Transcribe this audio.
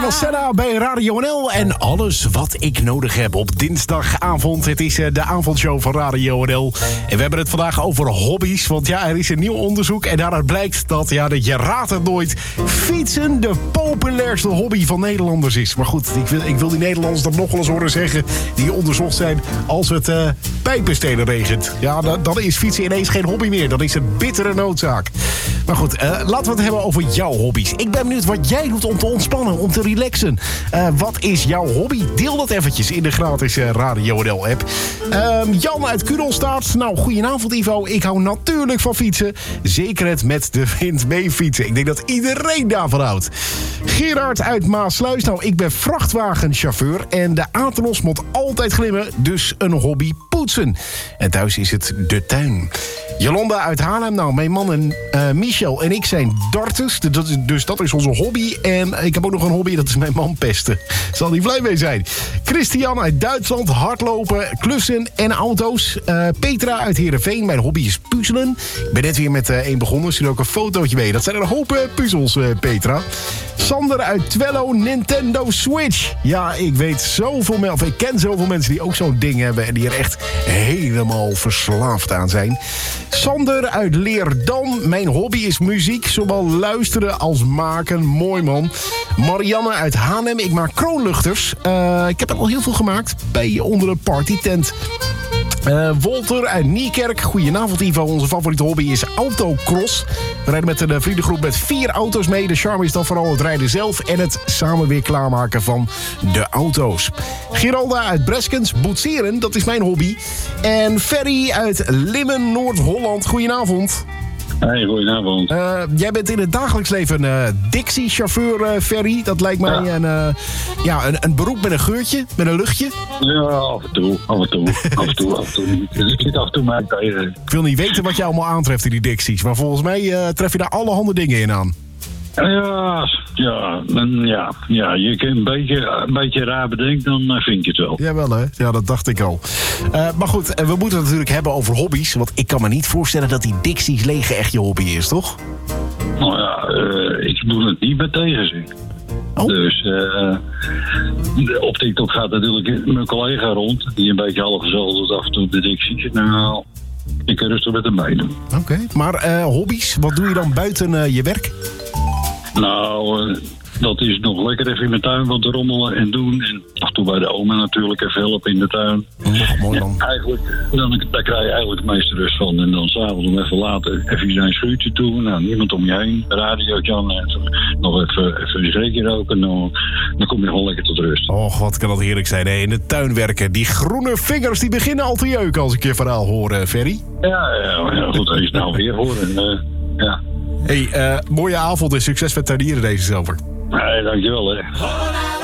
Michael Senna bij Radio NL en alles wat ik nodig heb op dinsdagavond. Het is de avondshow van Radio NL. En we hebben het vandaag over hobby's. Want ja, er is een nieuw onderzoek en daaruit blijkt dat je raadt het nooit, fietsen de populairste hobby van Nederlanders is. Maar goed, ik wil die Nederlanders dat nog wel eens horen zeggen die onderzocht zijn als het pijpenstenen regent. Ja, dan is fietsen ineens geen hobby meer. Dan is het bittere noodzaak. Maar goed, laten we het hebben over jouw hobby's. Ik ben benieuwd wat jij doet om te ontspannen, om te relaxen. Wat is jouw hobby? Deel dat eventjes in de gratis Radio NL app. Jan uit Kudelstaart. Nou, goedenavond Ivo. Ik hou natuurlijk van fietsen. Zeker het met de wind mee fietsen. Ik denk dat iedereen daarvan houdt. Gerard uit Maasluis. Nou, ik ben vrachtwagenchauffeur en de Athenos moet altijd glimmen. Dus een hobby poetsen. En thuis is het de tuin. Jolanda uit Haarlem. Nou, mijn man en Michel en ik zijn darters. Dus dat is onze hobby. En ik heb ook nog een hobby, dat is mijn man pesten. Zal hij blij mee zijn. Christian uit Duitsland. Hardlopen, klussen en auto's. Petra uit Heerenveen. Mijn hobby is puzzelen. Ik ben net weer met één begonnen. Er zit ook een fotootje mee. Dat zijn een hoop puzzels, Petra. Sander uit Twello. Nintendo Switch. Ja, ik weet zoveel mensen, of ik ken zoveel mensen die ook zo'n ding hebben en die er echt helemaal verslaafd aan zijn. Sander uit Leerdam. Mijn hobby is muziek, zowel luisteren als maken. Mooi man. Marianne uit Hanem. Ik maak kroonluchters. Ik heb er al heel veel gemaakt onder een partytent. Wolter uit Niekerk. Goedenavond Ivo. Onze favoriete hobby is autocross. We rijden met een vriendengroep met 4 auto's mee. De charme is dan vooral het rijden zelf en het samen weer klaarmaken van de auto's. Geralda uit Breskens. Boetseren, dat is mijn hobby. En Ferry uit Limmen, Noord-Holland. Goedenavond. Hey, goedenavond. Jij bent in het dagelijks leven Dixie-chauffeur, Ferry. Dat lijkt mij een beroep met een geurtje, met een luchtje. Ja, af en toe. Ik zit af en toe maar tegen. Ik wil niet weten wat je allemaal aantreft in die Dixies. Maar volgens mij tref je daar allerhande dingen in aan. Ja, je kunt een beetje raar bedenken, dan vind je het wel. Jawel hè, ja, dat dacht ik al. Maar goed, we moeten het natuurlijk hebben over hobby's. Want ik kan me niet voorstellen dat die Dixies legen echt je hobby is, toch? Nou ja, ik doe het niet met tegenzin. Oh. Dus op TikTok gaat natuurlijk mijn collega rond, die een beetje halfgezellig doet af en toe de Dixies. Nou, ik kan rustig met hem meedoen. Oké. Maar hobby's, wat doe je dan buiten je werk? Nou, dat is nog lekker even in mijn tuin wat rommelen en doen. En af en toe bij de oma natuurlijk even helpen in de tuin. Mooi dan. Ja, eigenlijk, daar krijg je eigenlijk het meeste rust van. En dan s'avonds om even later even naar een schuurtje toe. Nou, niemand om je heen. Radiootje aan. Nog even een sigaretje roken. Dan kom je gewoon lekker tot rust. Och, wat kan dat heerlijk zijn. Hè? In de tuin werken. Die groene vingers die beginnen al te jeuken als ik je verhaal hoor, Ferry. Ja, goed. Als je het nou weer hoort. Ja. Hey, mooie avond en succes met tuinieren deze zomer. Nee, dankjewel hè.